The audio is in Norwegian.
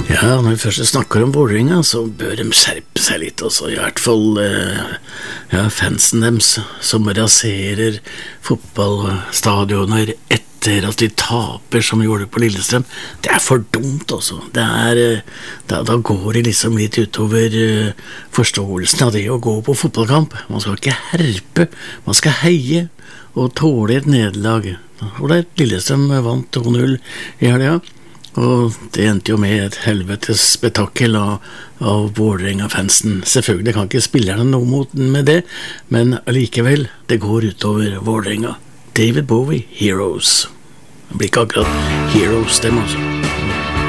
Ja, når vi først snakker om Vålerenga, så bør de skjerpe seg litt også, i hvert fall fansen dems som raserer fotballstadioner etter at de taper som de gjorde på Lillestrøm. Det for dumt også. Da går det liksom litt utover forståelsen av det å gå på fotballkamp. Man skal ikke herpe, man skal heie og tåle et nederlag. Og det Lillestrøm vant 2-0 i helga. Og det endte jo med et helvetes spetakkel av Vålerenga-fansen. Selvfølgelig kan ikke spillerne noe mot med det, men allikevel, det går utover Vålerenga. David Bowie, Heroes. Det blir ikke akkurat Heroes, dem altså.